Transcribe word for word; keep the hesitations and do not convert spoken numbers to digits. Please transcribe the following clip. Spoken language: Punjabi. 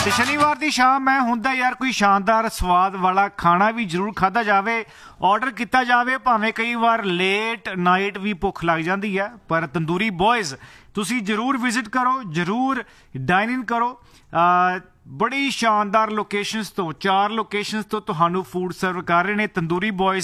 ਤੇ ਸ਼ਨੀਵਾਰ ਦੀ ਸ਼ਾਮ ਮੈਂ ਹੁੰਦਾ ਯਾਰ ਕੋਈ ਸ਼ਾਨਦਾਰ ਸਵਾਦ ਵਾਲਾ ਖਾਣਾ ਵੀ ਜ਼ਰੂਰ ਖਾਧਾ ਜਾਵੇ, ਆਰਡਰ ਕੀਤਾ ਜਾਵੇ, ਭਾਵੇਂ ਕਈ ਵਾਰ ਲੇਟ ਨਾਈਟ ਵੀ ਭੁੱਖ ਲੱਗ ਜਾਂਦੀ ਹੈ, ਪਰ ਤੰਦੂਰੀ ਬॉयਜ਼ ਤੁਸੀਂ ਜ਼ਰੂਰ ਵਿਜ਼ਿਟ ਕਰੋ, ਜ਼ਰੂਰ ਡਾਈਨ ਇਨ ਕਰੋ। ਬੜੀ ਸ਼ਾਨਦਾਰ ਲੋਕੇਸ਼ਨਸ ਤੋਂ, ਚਾਰ ਲੋਕੇਸ਼ਨਸ ਤੋਂ ਤੁਹਾਨੂੰ ਫੂਡ ਸਰਵ ਕਰ ਰਹੇ ਨੇ ਤੰਦੂਰੀ ਬॉयਜ਼।